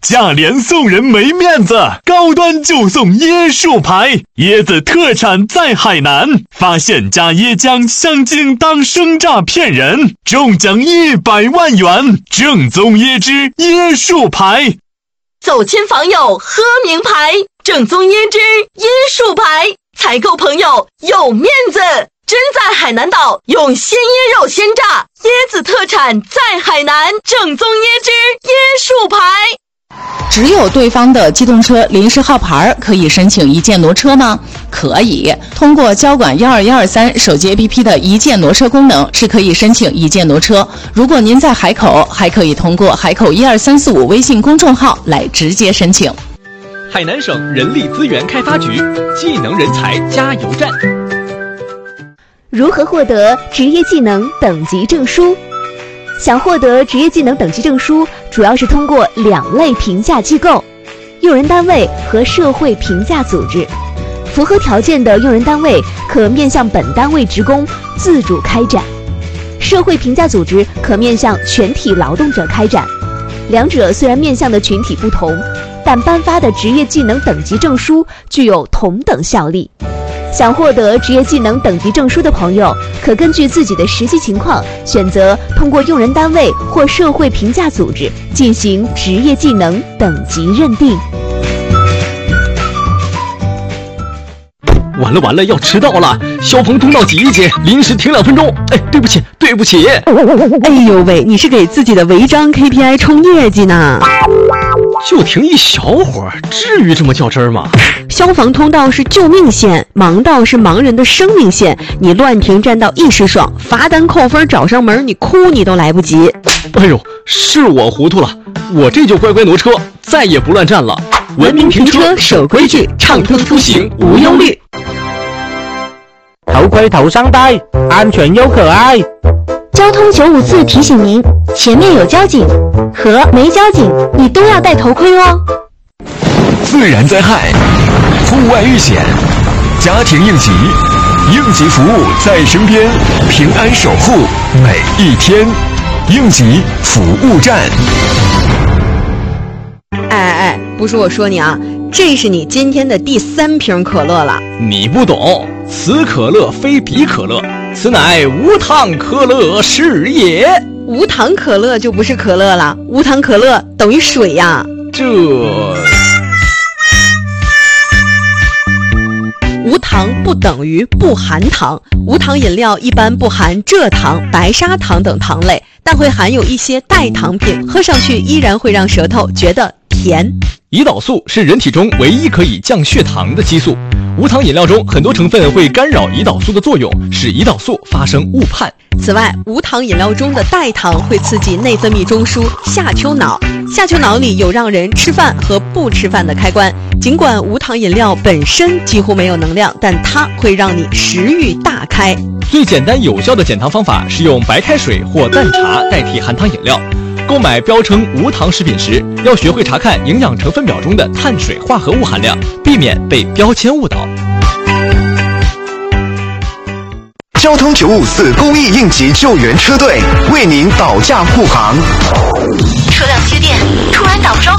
价廉送人没面子，高端就送椰树牌，椰子特产在海南，发现加椰浆香精当生榨骗人，中奖100万元，正宗椰汁椰树牌。 走亲访友喝名牌，正宗椰汁椰树牌，采购朋友有面子。真在海南岛用鲜椰肉鲜榨，椰子特产在海南，正宗椰汁椰树牌。 只有对方的机动车临时号牌可以申请一键挪车吗？可以，通过交管12123手机 APP 的一键挪车功能是可以申请一键挪车。如果您在海口，还可以通过海口12345微信公众号来直接申请。 海南省人力资源开发局技能人才加油站。 如何获得职业技能等级证书？想获得职业技能等级证书，主要是通过2类评价机构：用人单位和社会评价组织。符合条件的用人单位可面向本单位职工自主开展，社会评价组织可面向全体劳动者开展。两者虽然面向的群体不同，但颁发的职业技能等级证书具有同等效力。想获得职业技能等级证书的朋友，可根据自己的实际情况，选择通过用人单位或社会评价组织进行职业技能等级认定。 完了，要迟到了！消防通道挤一挤，临时停2分钟。哎，对不起。 哎呦喂，你是给自己的违章 KPI 冲业绩呢？ 就停一小会儿，至于这么较真儿吗？ 消防通道是救命线，盲道是盲人的生命线。你乱停占道一时爽，罚单扣分找上门，你哭你都来不及。 哎呦，是我糊涂了，我这就乖乖挪车，再也不乱站了。文明停车，守规矩，畅通出行无忧虑。 头盔头上戴，安全又可爱。 交通954提醒您，前面有交警和没交警，你都要戴头盔哦。 自然灾害、户外遇险、家庭应急，应急服务在身边，平安守护每一天。应急服务站。 哎，不是我说你啊，这是你今天的第3瓶可乐了。 你不懂，此可乐非彼可乐，此乃无糖可乐是也。 无糖可乐就不是可乐了，无糖可乐等于水呀。无糖不等于不含糖，无糖饮料一般不含蔗糖、白砂糖等糖类，但会含有一些代糖品，喝上去依然会让舌头觉得甜。 胰岛素是人体中唯一可以降血糖的激素，无糖饮料中很多成分会干扰胰岛素的作用，使胰岛素发生误判。 此外，无糖饮料中的代糖会刺激内分泌中枢下丘脑，下丘脑里有让人吃饭和不吃饭的开关。尽管无糖饮料本身几乎没有能量，但它会让你食欲大开。 最简单有效的减糖方法是用白开水或淡茶代替含糖饮料。购买标称无糖食品时，要学会查看营养成分表中的碳水化合物含量，避免被标签误导。 交通954公益应急救援车队为您保驾护航。 车辆接电，突然挡住。